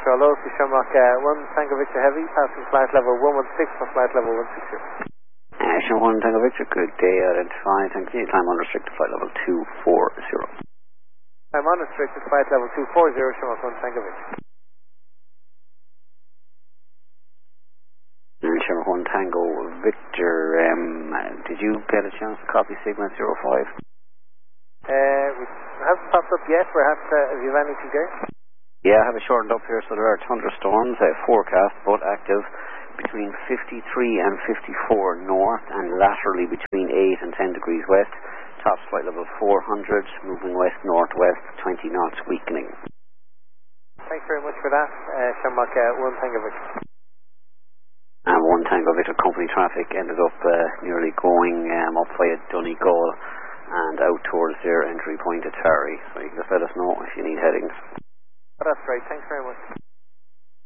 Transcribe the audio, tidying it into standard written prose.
Foxtrot low to Shamrock 1 Tango Victor Heavy, passing flight level 116 for flight level 160. Shamrock 1 Tango Victor, good day, identify, thank you, climb unrestricted flight level 240. I'm unrestricted flight level 240, Shamrock 1 Tango Victor. And Shamrock 1 Tango Victor, did you get a chance to copy Sigma 05? We haven't popped up yet, perhaps if you have anything there? Yeah, I have it shortened up here, so there are thunderstorms, forecast, but active between 53 and 54 north and laterally between 8 and 10 degrees west. Top flight level 400, moving west-northwest, 20 knots, weakening. Thanks very much for that, Shamrock 1 Tango Victor. And 1 Tango Victor company traffic ended up nearly going up via Donegal and out towards their entry point at Tarry. So you can just let us know if you need headings. That's great, thanks very much.